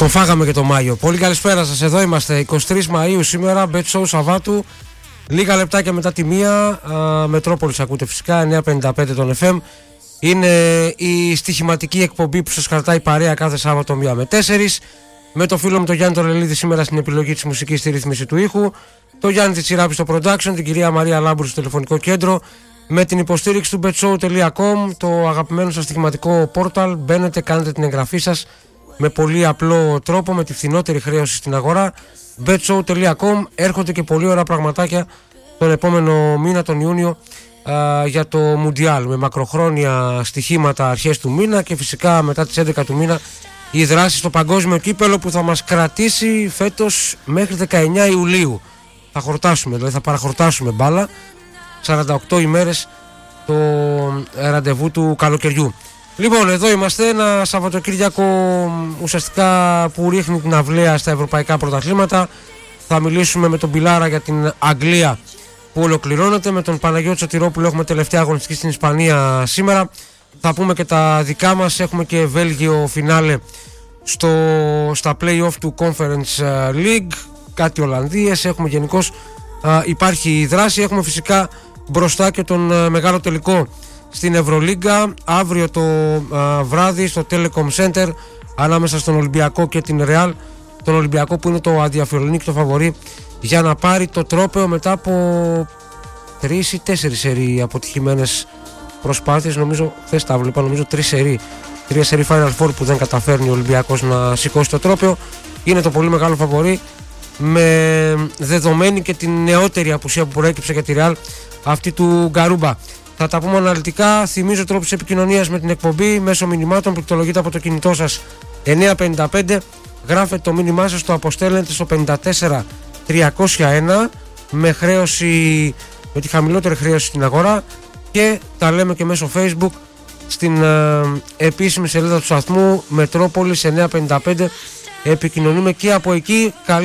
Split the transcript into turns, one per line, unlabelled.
Το φάγαμε και το Μάιο. Πολύ καλησπέρα σας, εδώ είμαστε 23 Μαΐου σήμερα, Bet Show Σαββάτου. Λίγα λεπτάκια μετά τη μία, Μετρόπολης ακούτε φυσικά, 9.55 των FM. Είναι η στοιχηματική εκπομπή που σας κρατάει παρέα κάθε Σάββατο 1 με 4. Με το φίλο μου τον Γιάννη Τορελίδη σήμερα στην επιλογή της μουσικής, στη ρύθμιση του ήχου. Το Γιάννη Τσιράπη στο production, την κυρία Μαρία Λάμπρου στο τηλεφωνικό κέντρο. Με την υποστήριξη του betshow.com, το αγαπημένο σας στοιχηματικό πόρταλ. Μπαίνετε, κάνετε την εγγραφή σας με πολύ απλό τρόπο, με τη φθηνότερη χρέωση στην αγορά. betshow.com. Έρχονται και πολύ ωραία πραγματάκια τον επόμενο μήνα, τον Ιούνιο, για το Μουντιάλ, με μακροχρόνια στοιχήματα αρχές του μήνα και φυσικά μετά τις 11 του μήνα η δράση στο παγκόσμιο κύπελο που θα μας κρατήσει φέτος μέχρι 19 Ιουλίου. Θα χορτάσουμε, δηλαδή θα παραχορτάσουμε μπάλα 48 ημέρες το ραντεβού του καλοκαιριού. Λοιπόν, εδώ είμαστε, ένα Σαββατοκύριακο ουσιαστικά που ρίχνει την αυλαία στα ευρωπαϊκά πρωταθλήματα. Θα μιλήσουμε με τον Πιλάρα για την Αγγλία που ολοκληρώνεται, με τον Παναγιώτη Σωτηρόπουλο έχουμε τελευταία αγωνιστική στην Ισπανία σήμερα. Θα πούμε και τα δικά μας, έχουμε και Βέλγιο φινάλε στα play-off του Conference League, κάτι Ολλανδίες, έχουμε γενικώς, υπάρχει δράση, έχουμε φυσικά μπροστά και τον μεγάλο τελικό στην Ευρωλίγκα αύριο το βράδυ στο Telecom Center ανάμεσα στον Ολυμπιακό και την Real. Τον Ολυμπιακό που είναι το αδιαφιολονίκητο φαβορί για να πάρει το τρόπαιο μετά από 3 ή 4 σερί αποτυχημένες προσπάθειες. Νομίζω, χθες τα βλέπα, νομίζω 3 σερί Final Four που δεν καταφέρνει ο Ολυμπιακός να σηκώσει το τρόπαιο. Είναι το πολύ μεγάλο φαβορί, με δεδομένη και την νεότερη απουσία που προέκυψε για τη Real, αυτή του Γκαρούμπα. Θα τα πούμε αναλυτικά. Θυμίζω τρόπους επικοινωνίας με την εκπομπή μέσω μηνυμάτων. Πληκτρολογείτε από το κινητό σας 955. Γράφετε το μήνυμά σας, το αποστέλνετε στο 54301 με χρέωση, με τη χαμηλότερη χρέωση στην αγορά, και τα λέμε και μέσω Facebook στην επίσημη σελίδα του σταθμού Μετρόπολης 955. Επικοινωνούμε και από εκεί.